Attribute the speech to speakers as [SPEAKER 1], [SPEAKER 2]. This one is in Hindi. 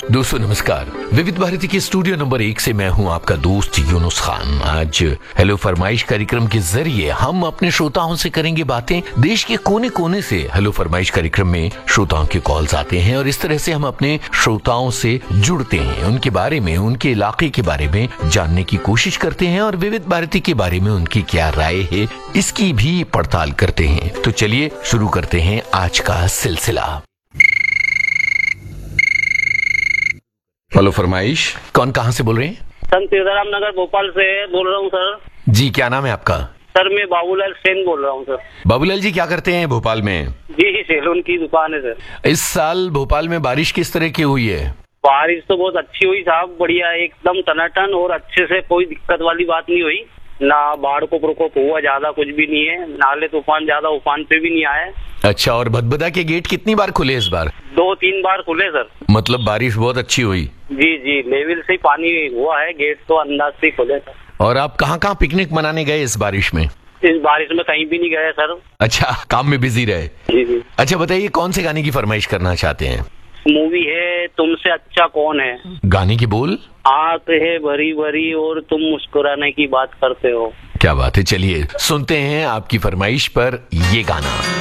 [SPEAKER 1] दोस्तों नमस्कार। विविध भारती के स्टूडियो नंबर 1 से मैं हूं आपका दोस्त यूनुस खान। आज हेलो फरमाइश कार्यक्रम के जरिए हम अपने श्रोताओं से करेंगे बातें। देश के कोने कोने से हेलो फरमाइश कार्यक्रम में श्रोताओं के कॉल्स आते हैं और इस तरह से हम अपने श्रोताओं से जुड़ते हैं, उनके बारे में, उनके इलाके के बारे में जानने की कोशिश करते हैं और विविध भारती के बारे में उनकी क्या राय है इसकी भी पड़ताल करते हैं। तो चलिए शुरू करते हैं आज का सिलसिला। हेलो फरमाइश, कौन कहाँ से बोल रहे हैं?
[SPEAKER 2] सर तीर्थराम नगर भोपाल से बोल रहा हूँ सर।
[SPEAKER 1] जी, क्या नाम है आपका?
[SPEAKER 2] सर मैं बाबूलाल सेन बोल रहा हूँ सर।
[SPEAKER 1] बाबूलाल जी क्या करते हैं भोपाल में?
[SPEAKER 2] जी सैलून की दुकान है सर।
[SPEAKER 1] इस साल भोपाल में बारिश किस तरह की हुई है?
[SPEAKER 2] बारिश तो बहुत अच्छी हुई साहब, बढ़िया एकदम टनाटन और अच्छे से, कोई दिक्कत वाली बात नहीं हुई। ना बाढ़ को प्रकोप हुआ, ज्यादा कुछ भी नहीं है। नाले तूफान ज्यादा उफान पे भी नहीं आए।
[SPEAKER 1] अच्छा, और भदभदा के गेट कितनी बार खुले इस बार?
[SPEAKER 2] 2-3 बार खुले सर।
[SPEAKER 1] मतलब बारिश बहुत अच्छी हुई।
[SPEAKER 2] जी लेवल से ही पानी हुआ है, गेट तो अंदाज से खुले सर।
[SPEAKER 1] और आप कहाँ कहाँ पिकनिक मनाने गए इस बारिश में?
[SPEAKER 2] इस बारिश में कहीं भी नहीं गए सर।
[SPEAKER 1] अच्छा, काम में बिजी रहे।
[SPEAKER 2] जी।
[SPEAKER 1] अच्छा बताइए, कौन से गाने की फरमाइश करना चाहते हैं?
[SPEAKER 2] मूवी है तुमसे अच्छा कौन है।
[SPEAKER 1] गाने की बोल?
[SPEAKER 2] आंख है भरी भरी और तुम मुस्कुराने की बात करते हो।
[SPEAKER 1] क्या बात है, चलिए सुनते हैं आपकी फरमाइश पर ये गाना।